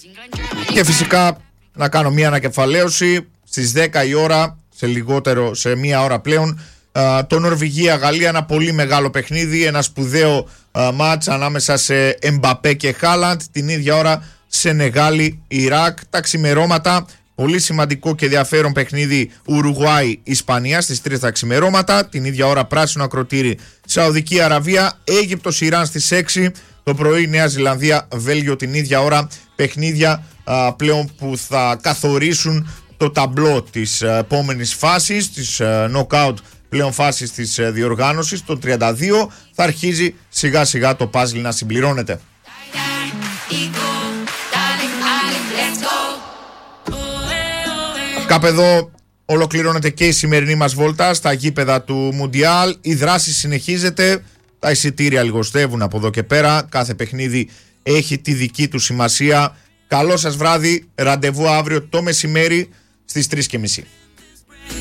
Και φυσικά να κάνω μια ανακεφαλαίωση. Στις 10 η ώρα, σε μία ώρα πλέον, το Νορβηγία-Γαλλία, ένα πολύ μεγάλο παιχνίδι, ένα σπουδαίο μάτς ανάμεσα σε Εμπαπέ και Χάλαντ. Την ίδια ώρα Σενεγάλη-Ιράκ. Τα ξημερώματα, πολύ σημαντικό και ενδιαφέρον παιχνίδι Ουρουγουάη-Ισπανία στις 3 τα ξημερώματα. Την ίδια ώρα πράσινο ακροτήρι Σαουδική Αραβία, Αίγυπτος-Ιράν στις 6 το πρωί, Νέα Ζηλανδία-Βέλγιο την ίδια ώρα. Παιχνίδια πλέον που θα καθορίσουν το ταμπλό της επόμενης φάσης, της knockout πλέον φάσης της διοργάνωσης. Το 32 θα αρχίζει σιγά σιγά το παζλ να συμπληρώνεται. Κάπου εδώ ολοκληρώνεται και η σημερινή μας βόλτα στα γήπεδα του Μουντιάλ. Η δράση συνεχίζεται, τα εισιτήρια λιγοστεύουν από εδώ και πέρα, κάθε παιχνίδι έχει τη δική του σημασία. Καλό σας βράδυ, ραντεβού αύριο το μεσημέρι στις 3:30.